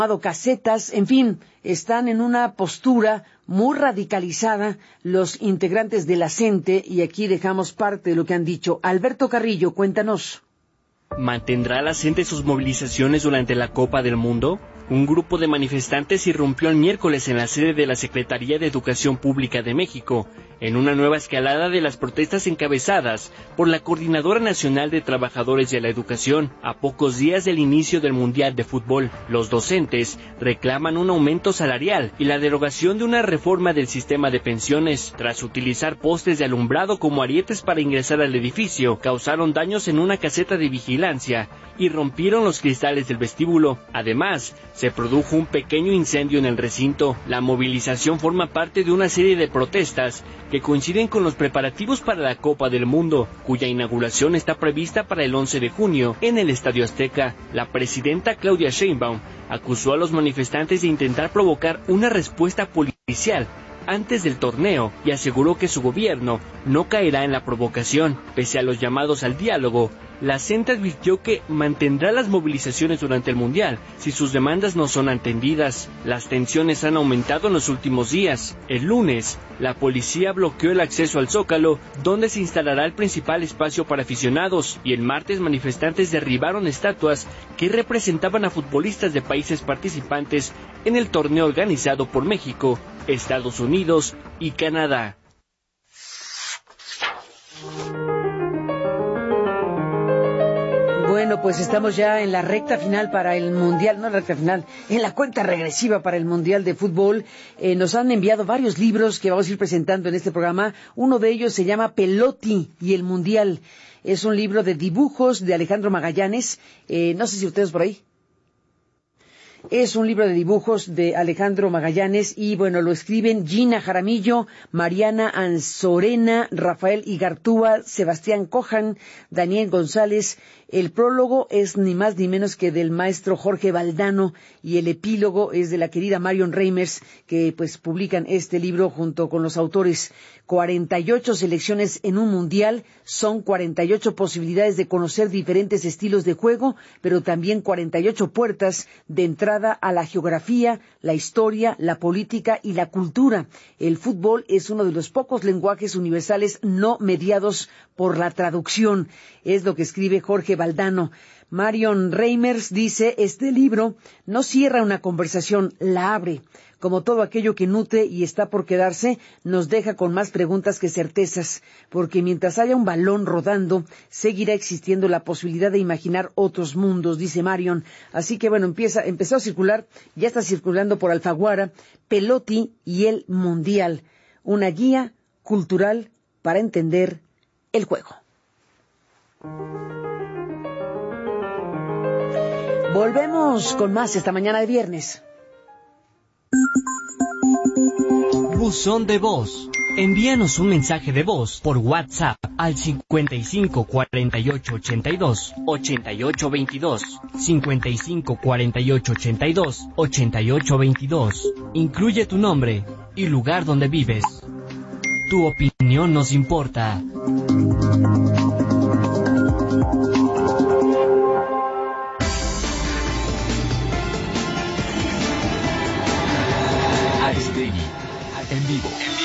casetas, en fin, están en una postura muy radicalizada los integrantes de la CENTE, y aquí dejamos parte de lo que han dicho. Alberto Carrillo, cuéntanos. ¿Mantendrá la CENTE sus movilizaciones durante la Copa del Mundo? Un grupo de manifestantes irrumpió el miércoles en la sede de la Secretaría de Educación Pública de México, en una nueva escalada de las protestas encabezadas por la Coordinadora Nacional de Trabajadores de la Educación. A pocos días del inicio del Mundial de Fútbol, los docentes reclaman un aumento salarial y la derogación de una reforma del sistema de pensiones. Tras utilizar postes de alumbrado como arietes para ingresar al edificio, causaron daños en una caseta de vigilancia y rompieron los cristales del vestíbulo. Además, se produjo un pequeño incendio en el recinto. La movilización forma parte de una serie de protestas que coinciden con los preparativos para la Copa del Mundo, cuya inauguración está prevista para el 11 de junio en el Estadio Azteca. La presidenta Claudia Sheinbaum acusó a los manifestantes de intentar provocar una respuesta policial antes del torneo y aseguró que su gobierno no caerá en la provocación. Pese a los llamados al diálogo, la CENTE advirtió que mantendrá las movilizaciones durante el Mundial si sus demandas no son atendidas. Las tensiones han aumentado en los últimos días. El lunes, la policía bloqueó el acceso al Zócalo, donde se instalará el principal espacio para aficionados, y el martes manifestantes derribaron estatuas que representaban a futbolistas de países participantes en el torneo organizado por México, Estados Unidos y Canadá. Bueno, pues estamos ya en la recta final para el Mundial, no en la recta final, en la cuenta regresiva para el Mundial de Fútbol. Nos han enviado varios libros que vamos a ir presentando en este programa. Uno de ellos se llama Pelotti y el Mundial. Es un libro de dibujos de Alejandro Magallanes. No sé si ustedes por ahí. Es un libro de dibujos de Alejandro Magallanes y, bueno, lo escriben Gina Jaramillo, Mariana Anzorena, Rafael Igartúa, Sebastián Cojan, Daniel González. El prólogo es ni más ni menos que del maestro Jorge Valdano y el epílogo es de la querida Marion Reimers, que pues publican este libro junto con los autores. 48 selecciones en un mundial, son 48 posibilidades de conocer diferentes estilos de juego, pero también 48 puertas de entrada a la geografía, la historia, la política y la cultura. El fútbol es uno de los pocos lenguajes universales no mediados por la traducción. Es lo que escribe Jorge Valdano. Marion Reimers dice, este libro no cierra una conversación, la abre. Como todo aquello que nutre y está por quedarse, nos deja con más preguntas que certezas, porque mientras haya un balón rodando, seguirá existiendo la posibilidad de imaginar otros mundos, dice Marion. Así que bueno, empezó a circular, ya está circulando por Alfaguara, Pelotti y el Mundial, una guía cultural para entender el juego. Volvemos con más esta mañana de viernes. Buzón de voz. Envíanos un mensaje de voz por WhatsApp al 55 48 82 88 22, 55 48 82 88 22. Incluye tu nombre y lugar donde vives. Tu opinión nos importa. Aristegui, en vivo.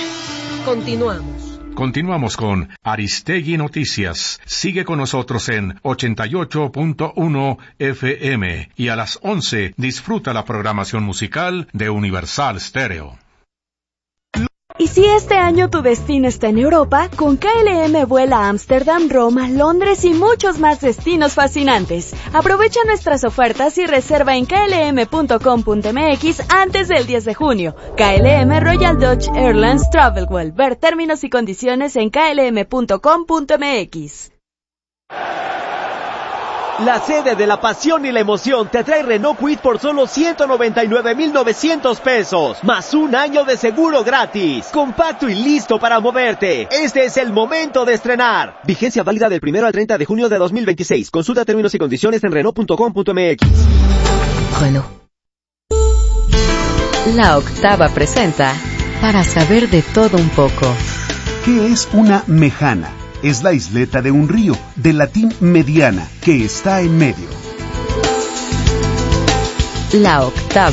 Continuamos con Aristegui Noticias. Sigue con nosotros en 88.1 FM y a las 11 disfruta la programación musical de Universal Stereo. Y si este año tu destino está en Europa, con KLM vuela a Ámsterdam, Roma, Londres y muchos más destinos fascinantes. Aprovecha nuestras ofertas y reserva en klm.com.mx antes del 10 de junio. KLM Royal Dutch Airlines Travelwell. Ver términos y condiciones en klm.com.mx. La sede de la pasión y la emoción te trae Renault Kwid por solo 199,900 pesos, más un año de seguro gratis. Compacto y listo para moverte. Este es el momento de estrenar. Vigencia válida del 1 al 30 de junio de 2026. Consulta términos y condiciones en Renault.com.mx. Renault. La Octava presenta Para saber de todo un poco. ¿Qué es una mejana? Es la isleta de un río, del latín mediana, que está en medio. La Octava.